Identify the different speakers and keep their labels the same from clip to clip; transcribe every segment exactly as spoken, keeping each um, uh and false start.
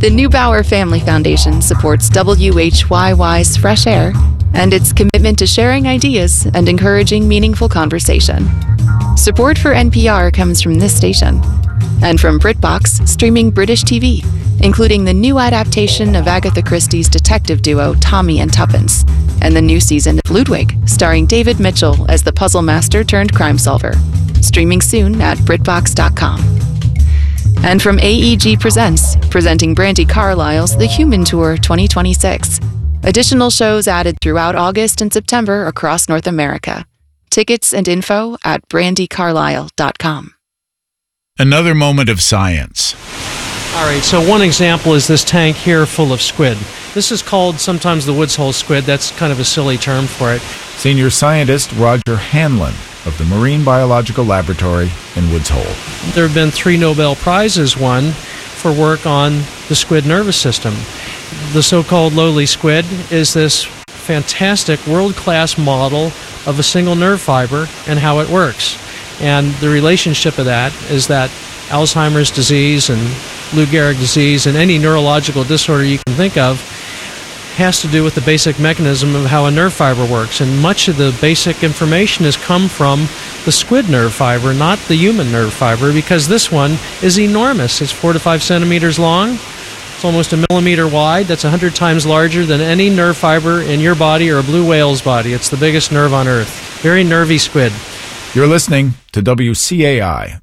Speaker 1: The Neubauer Family Foundation supports W H Y Y's Fresh Air and its commitment to sharing ideas and encouraging meaningful conversation. Support for N P R comes from this station and from BritBox, streaming British T V, including the new adaptation of Agatha Christie's detective duo Tommy and Tuppence, and the new season of Ludwig, starring David Mitchell as the puzzle master turned crime solver. Streaming soon at Britbox dot com. And from A E G Presents, presenting Brandi Carlile's The Human Tour twenty twenty-six. Additional shows added throughout August and September across North America. Tickets and info at Brandi Carlile dot com.
Speaker 2: Another moment of science.
Speaker 3: All right, so one example is this tank here full of squid. This is called sometimes the Woods Hole squid. That's kind of a silly term for it.
Speaker 2: Senior scientist Roger Hanlon of the Marine Biological Laboratory in Woods Hole.
Speaker 3: There have been three Nobel Prizes won for work on the squid nervous system. The so-called lowly squid is this fantastic world-class model of a single nerve fiber and how it works. And the relationship of that is that Alzheimer's disease and Lou Gehrig disease and any neurological disorder you can think of has to do with the basic mechanism of how a nerve fiber works. And much of the basic information has come from the squid nerve fiber, not the human nerve fiber, because this one is enormous. It's four to five centimeters long. It's almost a millimeter wide. That's one hundred times larger than any nerve fiber in your body or a blue whale's body. It's the biggest nerve on Earth. Very nervy squid.
Speaker 2: You're listening to W C A I.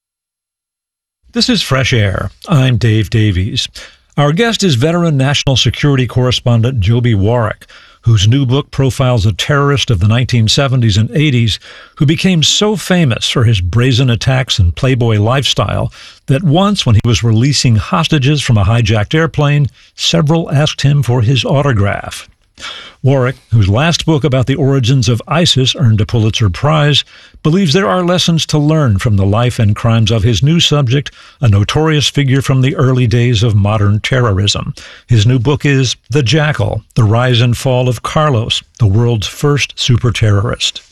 Speaker 4: This is Fresh Air. I'm Dave Davies. Our guest is veteran national security correspondent Joby Warrick, whose new book profiles a terrorist of the nineteen seventies and eighties who became so famous for his brazen attacks and playboy lifestyle that once, when he was releasing hostages from a hijacked airplane, several asked him for his autograph. Warrick, whose last book about the origins of ISIS earned a Pulitzer Prize, believes there are lessons to learn from the life and crimes of his new subject, a notorious figure from the early days of modern terrorism. His new book is The Jackal, The Rise and Fall of Carlos, the world's first super-terrorist.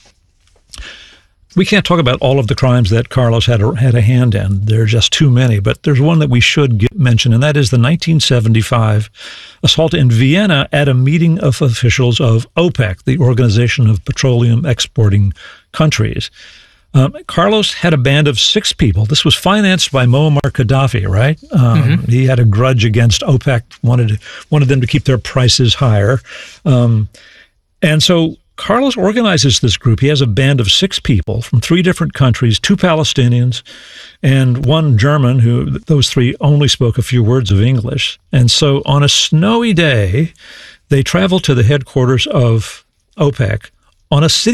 Speaker 4: We can't talk about all of the crimes that Carlos had a, had a hand in. There are just too many, but there's one that we should get, mention, and that is the nineteen seventy-five assault in Vienna at a meeting of officials of OPEC, the Organization of Petroleum Exporting Countries. Um, Carlos had a band of six people. This was financed by Muammar Gaddafi, right? Um, mm-hmm. He had a grudge against OPEC, wanted, wanted them to keep their prices higher. Um, and so Carlos organizes this group. He has a band of six people from three different countries, two Palestinians and one German, who those three only spoke a few words of English. And so on a snowy day, they travel to the headquarters of OPEC on a city